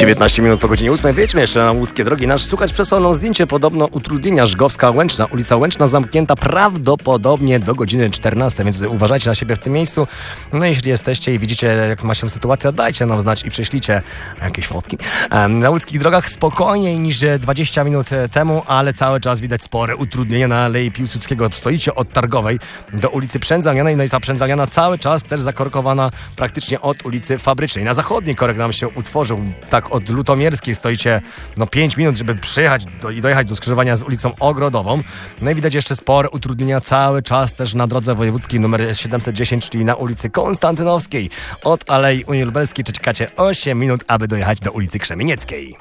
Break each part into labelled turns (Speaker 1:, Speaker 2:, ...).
Speaker 1: 19 minut po godzinie 8. Wyjedźmy jeszcze na łódzkie drogi. Nasz słuchacz przesłał zdjęcie podobno utrudnienia Żgowska-Łęczna. Ulica Łęczna zamknięta prawdopodobnie do godziny 14, więc uważajcie na siebie w tym miejscu. No jeśli jesteście i widzicie, jak ma się sytuacja, dajcie nam znać i prześlijcie jakieś fotki. Na łódzkich drogach spokojniej niż 20 minut temu, ale cały czas widać spore utrudnienia na Alei Piłsudskiego. Stoicie od Targowej do ulicy Przędzalianej, no i ta Przędzaliana cały czas też zakorkowana praktycznie od ulicy Fabrycznej. Na zachodni korek nam się utworzył, tak od Lutomierskiej stoicie 5 minut, żeby przyjechać i dojechać do skrzyżowania z ulicą Ogrodową. No i widać jeszcze spore utrudnienia cały czas też na drodze wojewódzkiej numer 710, czyli na ulicy Konstantynowskiej. Od Alei Unii Lubelskiej czekacie 8 minut, aby dojechać do ulicy Krzemienieckiej.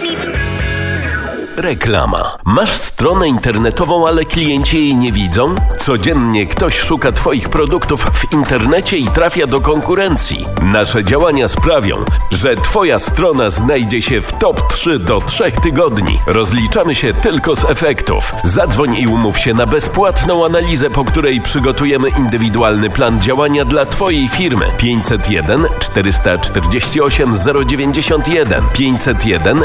Speaker 2: Reklama. Masz stronę internetową, ale klienci jej nie widzą? Codziennie ktoś szuka Twoich produktów w internecie i trafia do konkurencji. Nasze działania sprawią, że Twoja strona znajdzie się w top 3 do 3 tygodni. Rozliczamy się tylko z efektów. Zadzwoń i umów się na bezpłatną analizę, po której przygotujemy indywidualny plan działania dla Twojej firmy. 501 448 091 501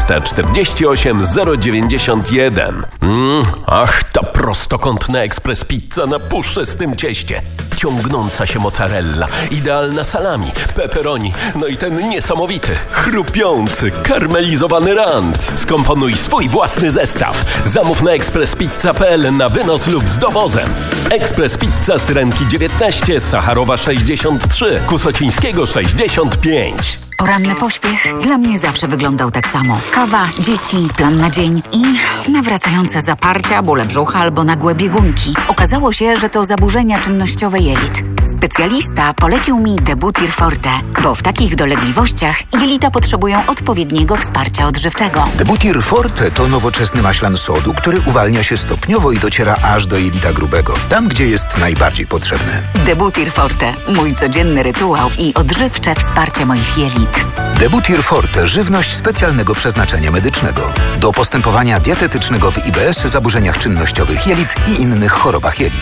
Speaker 2: 448 091. Ach, ta prostokątna ekspres pizza na puszystym cieście. Ciągnąca się mozzarella, idealna salami, pepperoni, no i ten niesamowity, chrupiący, karmelizowany rant. Skomponuj swój własny zestaw. Zamów na eksprespizza.pl na wynos lub z dowozem. Ekspres Pizza Syrenki 19, Sacharowa 63, Kusocińskiego 65.
Speaker 3: Poranny pośpiech dla mnie zawsze wyglądał tak samo. Kawa, dzieci, plan na dzień i nawracające zaparcia, bóle brzucha albo nagłe biegunki. Okazało się, że to zaburzenia czynnościowe jelit. Specjalista polecił mi Debutir Forte, bo w takich dolegliwościach jelita potrzebują odpowiedniego wsparcia odżywczego.
Speaker 4: Debutir Forte to nowoczesny maślan sodu, który uwalnia się stopniowo i dociera aż do jelita grubego, tam gdzie jest najbardziej potrzebny.
Speaker 3: Debutir Forte, mój codzienny rytuał i odżywcze wsparcie moich jelit.
Speaker 4: Debutir Forte, żywność specjalnego przeznaczenia medycznego. Do postępowania dietetycznego w IBS, zaburzeniach czynnościowych jelit i innych chorobach jelit.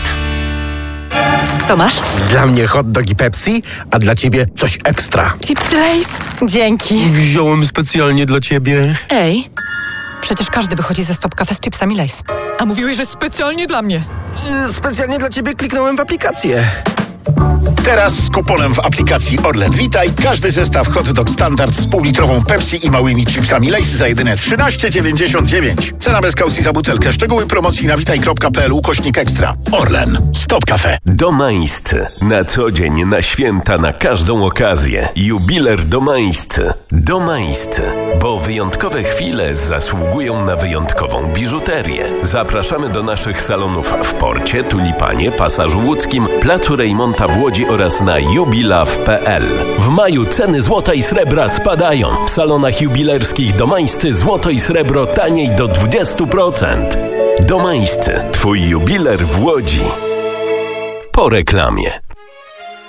Speaker 5: Co masz?
Speaker 6: Dla mnie hot dog i Pepsi, a dla ciebie coś ekstra.
Speaker 5: Chipsy Lay's? Dzięki.
Speaker 6: Wziąłem specjalnie dla ciebie.
Speaker 5: Ej, przecież każdy wychodzi ze Stop Cafe z chipsami Lay's. A mówiłeś, że specjalnie dla mnie.
Speaker 6: Specjalnie dla ciebie kliknąłem w aplikację.
Speaker 7: Teraz z kuponem w aplikacji Orlen Witaj każdy zestaw hot dog standard z półlitrową Pepsi i małymi chipsami Lay's za jedyne 13,99. Cena bez kaucji za butelkę. Szczegóły promocji na witaj.pl/ekstra. Orlen. Stop Cafe.
Speaker 2: Domańscy. Na co dzień, na święta, na każdą okazję. Jubiler Domańscy. Domańscy. Bo wyjątkowe chwile zasługują na wyjątkową biżuterię. Zapraszamy do naszych salonów w Porcie, Tulipanie, Pasażu Łódzkim, Placu Rejmonta w Łodzi oraz na jubilaw.pl. W maju ceny złota i srebra spadają. W salonach jubilerskich Domańscy złoto i srebro taniej do 20%. Domańscy. Twój jubiler w Łodzi. Po reklamie.